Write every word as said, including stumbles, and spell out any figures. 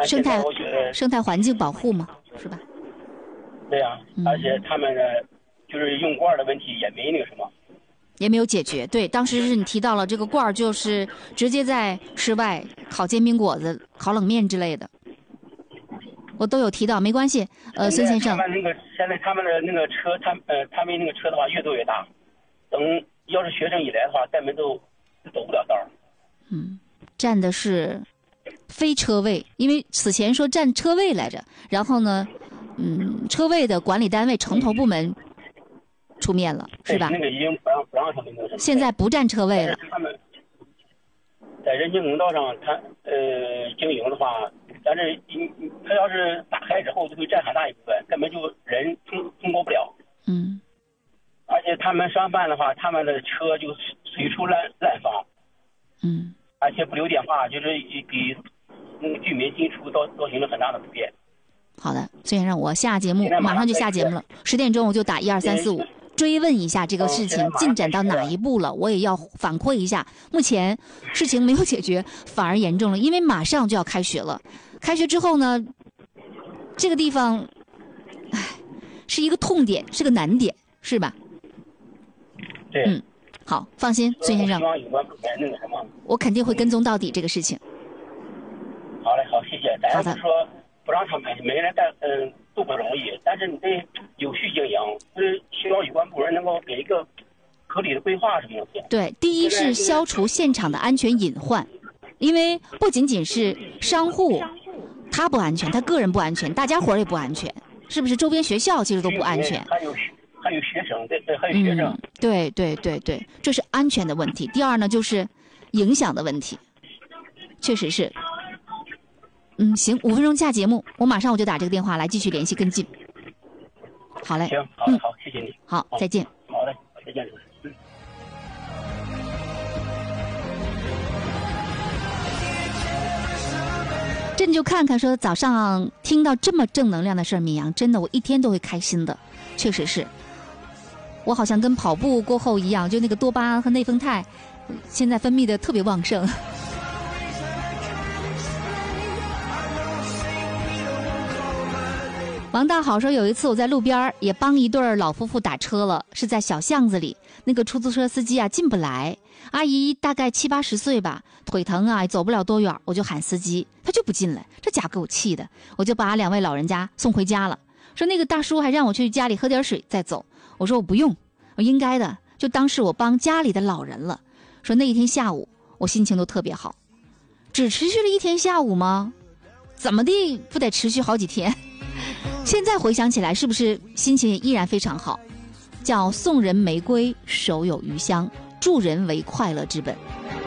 生态生态环境保护嘛，是吧？ 对呀、啊，嗯、而且他们呢，就是用罐的问题也没那个什么， 也没有解决。对，当时是你提到了这个罐儿，就是直接在室外烤煎饼果子、烤冷面之类的，我都有提到，没关系。呃，孙先生， 他们那个现在他们的那个车，他呃他们那个车的话越做越大，等要是学生一来的话，根本都走不了道。 嗯，占的是非车位，因为此前说占车位来着，然后呢。嗯，车位的管理单位城投部门出面了，是吧？ 那个已经不让不让他们那个。 现在不占车位了。 他们在人行公道上，他呃经营的话，但是他要是打开之后，就会占很大一部分，根本就人通通过不了。 嗯。 而且他们上班的话，他们的车就随处滥滥放。 嗯。 而且不留电话，就是给那个居民进出造造成了很大的不便。 好的，虽然让我下节目，马上就下节目了。十点钟我就打一二三四五，追问一下这个事情进展到哪一步了，我也要反馈一下。目前事情没有解决，反而严重了，因为马上就要开学了。开学之后呢，这个地方，唉，是一个痛点，是个难点，是吧？ 对。 嗯，好，放心，孙先生，我肯定会跟踪到底这个事情。 好嘞，好，谢谢。 好的。 说不让他们每个人干，嗯，都不容易。但是你得有序经营，就是希望有关部门能够给一个合理的规划什么的。 对，第一是消除现场的安全隐患，因为不仅仅是商户他不安全，他个人不安全，大家伙也不安全，是不是？周边学校其实都不安全。 还有还有学生，对对，还有学生。 嗯、对对对对，这是安全的问题。第二呢，就是影响的问题，确实是。嗯，行，五分钟下节目，我马上我就打这个电话来继续联系跟进。好嘞， 行，好， 嗯， 好，谢谢你。 好，再见。 好嘞，再见。嗯。 这你就看看说，早上听到这么正能量的事儿，米阳，真的我一天都会开心的，确实是。我好像跟跑步过后一样，就那个多巴胺和内啡肽，现在分泌的特别旺盛。王大好说，有一次我在路边也帮一对老夫妇打车了，是在小巷子里，那个出租车司机啊进不来，阿姨大概七八十岁吧，腿疼啊走不了多远，我就喊司机，他就不进来，这家给我气的，我就把两位老人家送回家了。说那个大叔还让我去家里喝点水再走，我说我不用，我应该的，就当是我帮家里的老人了。说那一天下午我心情都特别好，只持续了一天下午吗？怎么地不得持续好几天？现在回想起来，是不是心情也依然非常好？叫送人玫瑰，手有余香，助人为快乐之本。